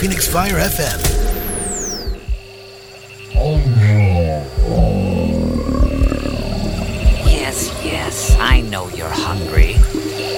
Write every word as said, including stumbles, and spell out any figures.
Phoenix Fire F M. Yes, yes, I know you're hungry.